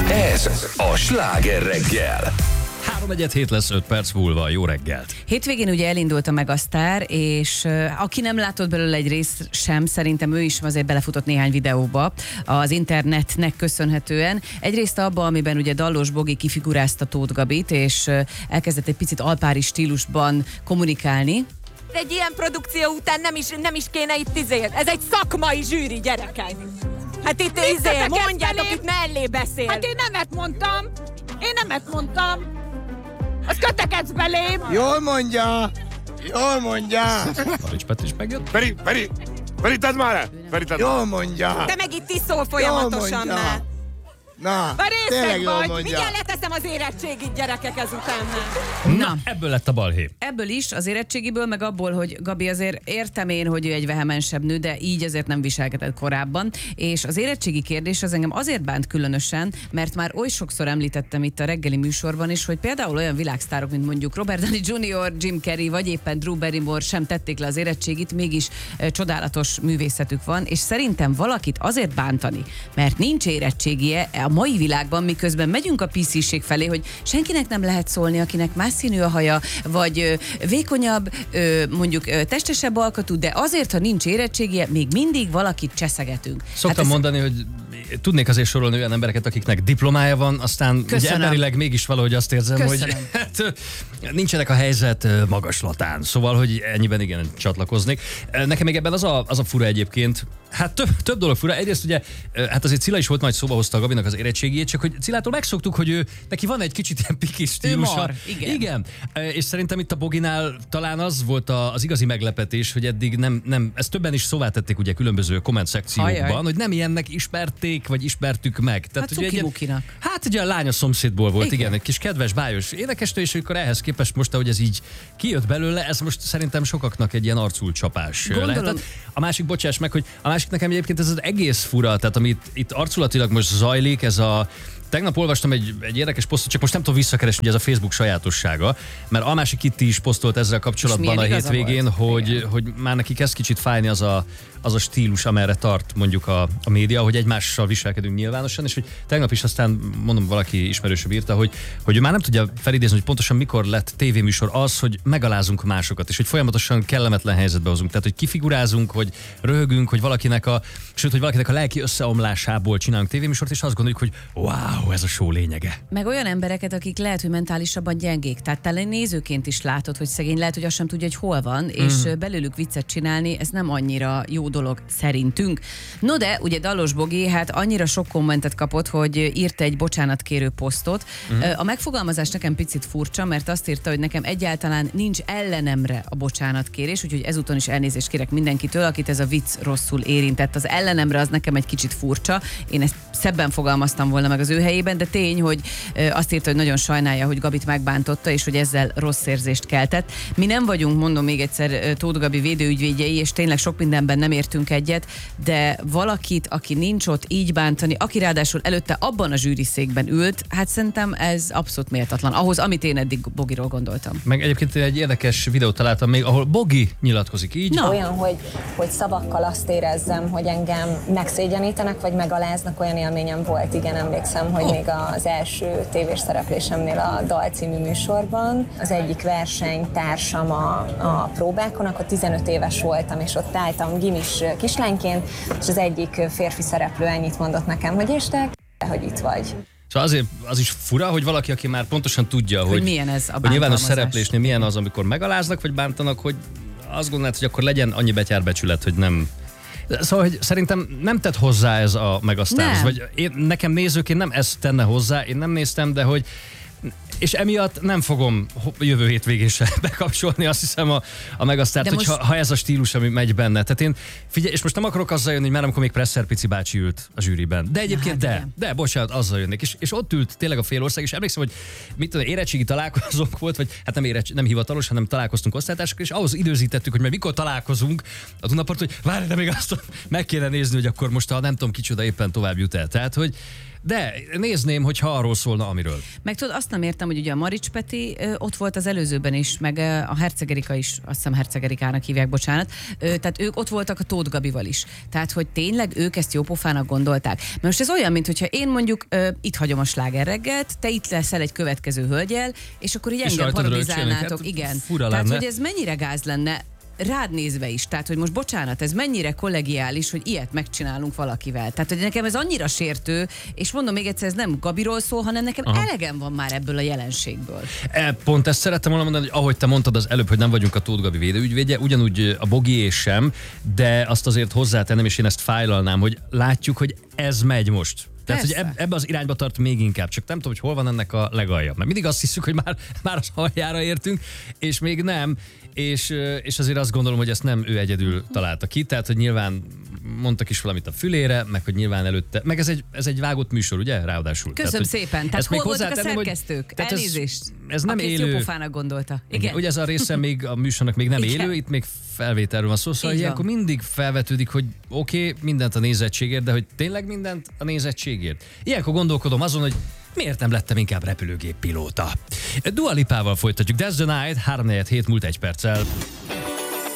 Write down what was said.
Ez a Sláger reggel. 3-1-7 lesz 5 perc múlva. Jó reggelt! Hétvégén ugye elindult a Megasztár, és aki nem látott belőle egy részt sem, szerintem ő is azért belefutott néhány videóba az internetnek köszönhetően. Egyrészt abba, amiben ugye Dallos Bogi kifigurázta Tóth Gabit, és elkezdett egy picit alpári stílusban kommunikálni. Egy ilyen produkció után nem is kéne itt ez egy szakmai zsűri, gyerekek. Hát itt mondjátok, itt mellé beszél. Hát én nemet mondtam. Azt kötekedsz belém. Jól mondja. Marics Peti is megjött. Feri, tedd már el. Jól mondja. Te meg itt iszol folyamatosan már. Na, Már részeg vagy. Mindjárt leteszem az érettségit, gyerekek, ezután már. Na, ebből lett a balhé. Ebből is, az érettségiből, meg abból, hogy Gabi, azért értem én, hogy ő egy vehemensebb nő, de így azért nem viselkedett korábban. És az érettségi kérdés az engem azért bánt különösen, mert már oly sokszor említettem itt a reggeli műsorban is, hogy például olyan világsztárok, mint mondjuk Robert Downey Jr., Jim Carrey, vagy éppen Drew Barrymore sem tették le az érettségit, mégis csodálatos művészetük van, és szerintem valakit azért bántani, mert nincs érettségie a mai világban, miközben megyünk a PC-ség felé, hogy senkinek nem lehet szólni, akinek más színű a haja, vagy vékonyabb, mondjuk testesebb alkatú, de azért, ha nincs érettségie, még mindig valakit cseszegetünk. Szoktam mondani, hogy tudnék azért sorolni olyan embereket, akiknek diplomája van, aztán ugye emberileg mégis valahogy azt érzem, hogy nincsenek a helyzet magaslatán. Szóval, hogy ennyiben igen, csatlakoznék. Nekem még ebben az a fura egyébként, hát több dolog fura. Egyrészt ugye, hát azért Cilla is volt, majd szóba hozta a Gabinak az érettségét, csak hogy Cillától megszoktuk, hogy neki van egy kicsit ilyen pikis stílusa. Igen. És szerintem itt a Boginál talán az volt az igazi meglepetés, hogy eddig nem ezt többen is szóvá tették ugye különböző komment szekciókban, hogy nem ilyennek ismerték, vagy ismertük meg. Tehát, hát cuki-bukinak. Hát ugye a lány a szomszédból volt, igen, egy kis kedves, bájos énekesnő, és amikor ehhez képest most, ahogy ez így kijött belőle, ez most szerintem sokaknak egy ilyen arculcsapás lehetett. A másik, bocsáss meg, hogy a másik nekem egyébként ez az egész fura, tehát amit itt arculatilag most zajlik, ez a tegnap olvastam egy érdekes posztot, csak most nem tudom visszakeresni, ugye ez a Facebook sajátossága, mert Almási Kitti is posztolt ezzel kapcsolatban a hétvégén, hogy már neki kezd kicsit fájni az a stílus, amerre tart mondjuk a média, hogy egymással viselkedünk nyilvánosan, és hogy tegnap is aztán, mondom, valaki ismerősebb írta, hogy ő már nem tudja felidézni, hogy pontosan mikor lett tévéműsor az, hogy megalázunk másokat, és hogy folyamatosan kellemetlen helyzetbe hozunk. Tehát, hogy kifigurázunk, hogy röhögünk, hogy valakinek a lelki összeomlásából csinálunk tévéműsort, és azt gondoljuk, hogy wow, ez a show lényege. Meg olyan embereket, akik lehet, hogy mentálisabban gyengék. Tehát te nézőként is látod, hogy szegény lehet, hogy azt sem tudja, hogy hol van, és belőlük viccet csinálni, ez nem annyira jó dolog szerintünk. No de, ugye Dallos Bogi, hát annyira sok kommentet kapott, hogy írt egy bocsánatkérő posztot. A megfogalmazás nekem picit furcsa, mert azt írta, hogy nekem egyáltalán nincs ellenemre a bocsánatkérés, úgyhogy ezúton is elnézést kérek mindenkitől, akit ez a vicc rosszul érintett. Az ellenemre az nekem egy kicsit furcsa. Én ezt szebben fogalmaztam volna meg az ő helyében, de tény, hogy azt írta, hogy nagyon sajnálja, hogy Gabit megbántotta, és hogy ezzel rossz érzést keltett. Mi nem vagyunk, mondom még egyszer, Tóth Gabi védőügyvédjei, és tényleg sok mindenben nem értünk egyet, de valakit, aki nincs ott, így bántani, aki ráadásul előtte abban a zsűriszékben ült, hát szerintem ez abszolút méltatlan. Ahhoz, amit én eddig Bogiról gondoltam. Meg egyébként egy érdekes videót találtam még, ahol Bogi nyilatkozik így. Na. Olyan, hogy szavakkal azt érezzem, hogy engem megszégyenítenek, vagy megaláznak, olyan élményem volt, igen, emlékszem, hogy még az első tévés szereplésemnél a Dal című műsorban az egyik versenytársam a próbákon, akkor 15 éves voltam, és ott álltam gimis kislányként, és az egyik férfi szereplő ennyit mondott nekem, hogy és te, hogy itt vagy. Szóval azért az is fura, hogy valaki, aki már pontosan tudja, hogy milyen ez a hogy nyilvános szereplésnél milyen az, amikor megaláznak, vagy bántanak, hogy azt gondolod, hogy akkor legyen annyi betyárbecsület, hogy nem. Szóval, hogy szerintem nem tett hozzá ez a Megasztárhoz, vagy nekem nézőként nem ezt tenne hozzá, én nem néztem, de hogy és emiatt nem fogom jövő hétvégén se bekapcsolni, azt hiszem a Megasztárt, hogy ha ez a stílus, ami megy benne. Tehát én, figyelj, és most nem akarok azzal jönni, hogy már amikor még Presser Pici bácsi ült a zsűriben. De egyébként de bocsánat, azzal jönnék. És ott ült tényleg a fél ország, és emlékszem, hogy mit tudom, érettségi találkozók volt, vagy hát nem hivatalos, hanem találkoztunk osztálytársakkal, és ahhoz időzítettük, hogy mikor találkozunk a Dunapart, hogy várj, de még azt meg kéne nézni, hogy akkor most nem tudom kicsoda éppen tovább jut el. Tehát, hogy de nézném, hogyha arról szólna, amiről. Meg tudod, azt nem értem, hogy ugye a Marics Peti ott volt az előzőben is, meg a Herceg Erika is, azt hiszem Herceg Erikának hívják, bocsánat. Tehát ők ott voltak a Tóth Gabival is. Tehát, hogy tényleg ők ezt jópofának gondolták. Mert most ez olyan, mintha én mondjuk itt hagyom a Sláger reggelt, te itt leszel egy következő hölgyel, és akkor így engem parodizálnátok. Igen. Tehát, hogy ez mennyire gáz lenne, rád nézve is. Tehát, hogy most bocsánat, ez mennyire kollegiális, hogy ilyet megcsinálunk valakivel. Tehát, hogy nekem ez annyira sértő, és mondom még egyszer, ez nem Gabiról szól, hanem nekem elegem van már ebből a jelenségből. Pont ezt szerettem volna mondani, hogy ahogy te mondtad az előbb, hogy nem vagyunk a Tóth Gabi védőügyvédje, ugyanúgy a Bogié sem, de azt azért hozzátennem, és én ezt fájlalnám, hogy látjuk, hogy ez megy most. Tehát, hogy ebbe az irányba tart még inkább, csak nem tudom, hogy hol van ennek a legalja. Mert mindig azt hiszük, hogy már az aljára értünk, és még nem, és azért azt gondolom, hogy ezt nem ő egyedül találta ki, tehát, hogy nyilván mondtak is valamit a fülére, meg hogy nyilván előtte, meg ez egy vágott műsor, ugye? Ráadásul. Köszönöm szépen. Tehát hol voltak a szerkesztők? Elnézést. Ez nem aki élő. Jópofának gondolta. Igen. Ugye ez a része még a műsornak még nem élő, itt még felvételről van szó, szóval ilyenkor mindig felvetődik, hogy oké, mindent a nézettségért, de hogy tényleg mindent a nézettségért. Ilyenkor gondolkodom azon, hogy miért nem lettem inkább repülőgép pilóta. Dua Lipával folytatjuk. That's the Night, 3-4-7 múlt 1 perccel.